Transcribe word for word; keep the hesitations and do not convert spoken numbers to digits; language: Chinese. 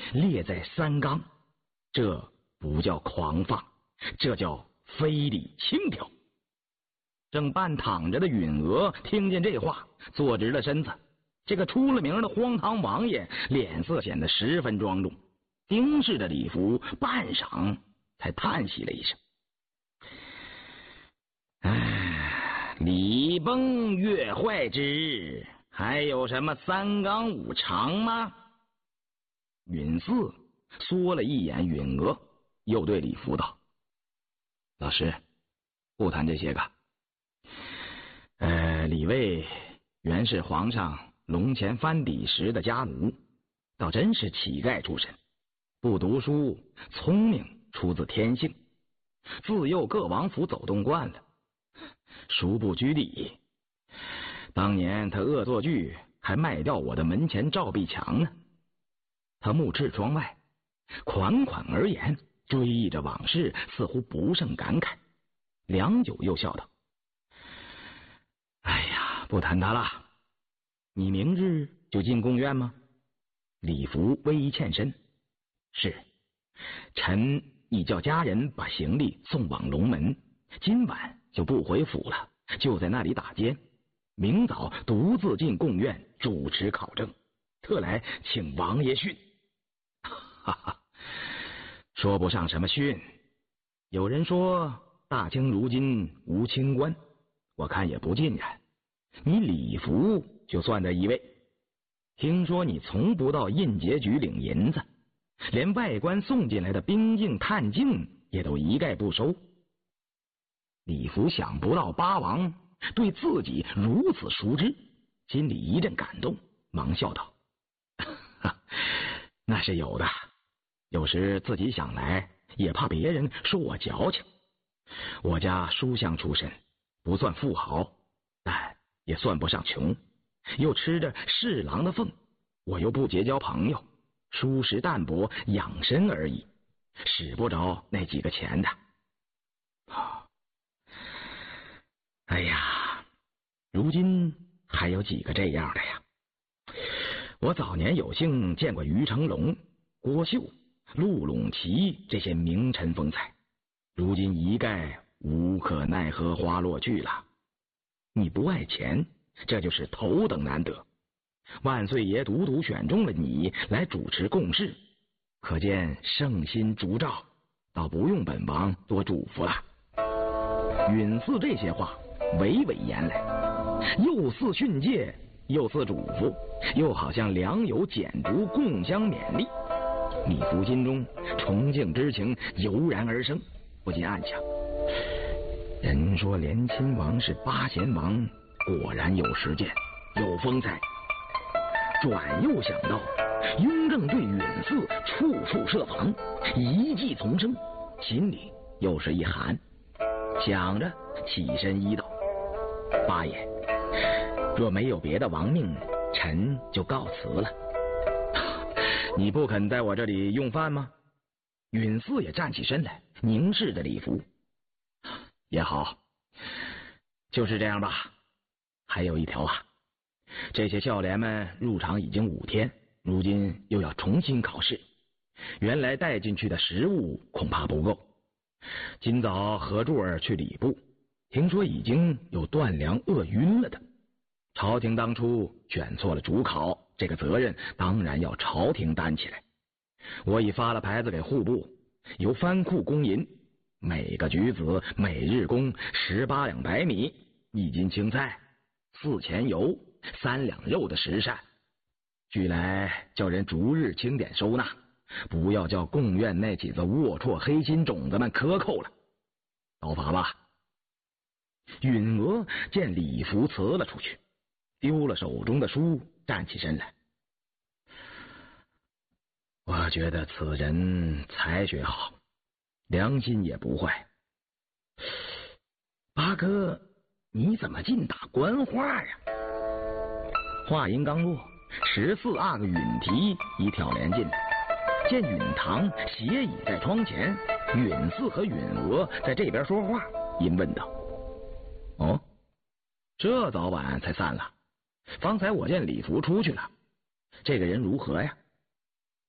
列在三纲，这不叫狂放，这叫非礼轻佻。正半躺着的允娥听见这话，坐直了身子。这个出了名的荒唐王爷脸色显得十分庄重，盯视着李福，半晌才叹息了一声：“唉，礼崩乐坏之，还有什么三纲五常吗？”允嗣缩了一眼允娥，又对李福道：“老师，不谈这些个。呃，李卫原是皇上龙前藩邸时的家奴，倒真是乞丐出身，不读书，聪明出自天性，自幼各王府走动惯了，熟不拘礼。当年他恶作剧还卖掉我的门前照壁墙呢。”他目斥窗外，款款而言，追忆着往事，似乎不胜感慨。良久又笑道：“哎呀，不谈他了。你明日就进贡院吗？”李福微欠身：“是，臣已叫家人把行李送往龙门，今晚就不回府了，就在那里打尖，明早独自进贡院主持考证，特来请王爷训。”哈哈，说不上什么训。有人说大清如今无清官，我看也不尽然。你李福就算这一位，听说你从不到印节局领银子，连外官送进来的兵镜探镜也都一概不收。李福想不到八王对自己如此熟知，心里一阵感动，忙笑道：“那是有的，有时自己想来也怕别人说我矫情。我家书香出身，不算富豪，但也算不上穷，又吃着侍郎的俸，我又不结交朋友，舒适淡泊，养身而已，使不着那几个钱的。哎呀，如今还有几个这样的呀？我早年有幸见过于成龙、郭秀、陆陇齐这些名臣风采，如今一概无可奈何花落去了。你不爱钱，这就是头等难得。万岁爷独独选中了你来主持贡事，可见圣心烛照，倒不用本王多嘱咐了。”允嗣这些话娓娓言来，又似训诫，又似嘱咐，又好像良友简烛共相勉励。李福心中崇敬之情油然而生，不禁暗想：人说连亲王是八贤王，果然有实践，有风采。转又想到雍正对允嗣处处设防，一计丛生，心里又是一寒。想着起身依道：“八爷，若没有别的王命，臣就告辞了。”“你不肯在我这里用饭吗？”允嗣也站起身来，凝视着李福。“也好，就是这样吧。还有一条啊，这些孝廉们入场已经五天，如今又要重新考试，原来带进去的食物恐怕不够。今早何柱儿去礼部，听说已经有断粮饿晕了的。朝廷当初选错了主考，这个责任当然要朝廷担起来。我已发了牌子给户部，由藩库供银，每个举子每日供十八两白米，一斤青菜，四钱油，三两肉的食膳。据来叫人逐日清点收纳，不要叫贡院那几个龌龊黑心种子们克扣了。到法吧。”允娥见李福辞了出去，丢了手中的书，站起身来：“我觉得此人才学好，良心也不坏。八哥，你怎么尽打官话呀？”话音刚落，十四阿哥允提已挑帘进来，见允堂斜倚在窗前，允嗣和允娥在这边说话，因问道：“哦，这早晚才散了？方才我见李福出去了，这个人如何呀？”